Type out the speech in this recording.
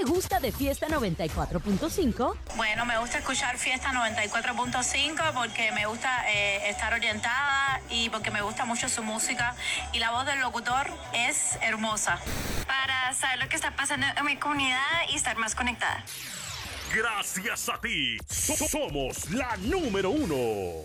te gusta de Fiesta 94.5? Bueno, me gusta escuchar Fiesta 94.5 porque me gusta estar orientada y porque me gusta mucho su música y la voz del locutor es hermosa. Para saber lo que está pasando en mi comunidad y estar más conectada. Gracias a ti, somos la número 1.